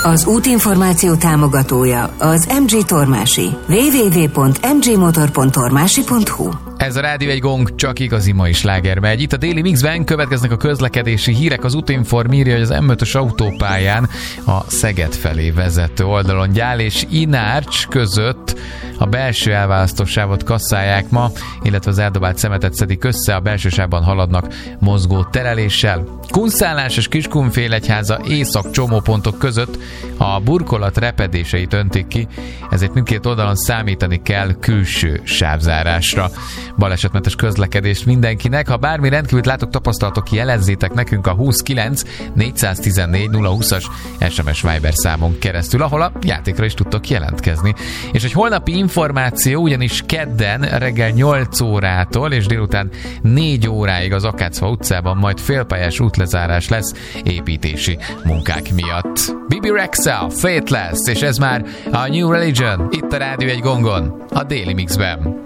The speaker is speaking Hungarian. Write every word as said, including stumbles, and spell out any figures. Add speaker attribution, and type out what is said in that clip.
Speaker 1: Az útinformáció támogatója az em gé Tormási. double-u double-u double-u pont em gé motor pont tormási pont hu.
Speaker 2: Ez a Rádió egy Gong, csak igazi mai sláger megy. Itt a Daily Mixben következnek a közlekedési hírek. Az Utinform írja, hogy az em ötös autópályán a Szeged felé vezető oldalon Gyál és Inárcs között a belső elválasztósávot kasszálják ma, illetve az eldobált szemetet szedik össze, a belső sávban haladnak mozgó tereléssel. Kunszálás és Kiskunfélegyháza észak csomópontok között a burkolat repedéseit öntik ki, ezért mindkét oldalon számítani kell külső sávzárásra. Balesetmentes közlekedést mindenkinek. Ha bármi rendkívül látok, tapasztalatok, jelezzétek nekünk a huszonkilenc négyszáztizennégy nulla húszas es em es Viber számon keresztül, ahol a játékra is tudtok jelentkezni. És egy holnapi információ, ugyanis kedden reggel nyolc órától és délután négy óráig az Akácfa utcában majd félpályás útlezárás lesz építési munkák miatt. Bibi Rexha, Faithless, és ez már a New Religion, itt a Rádió egy Gongon, a Daily Mixben.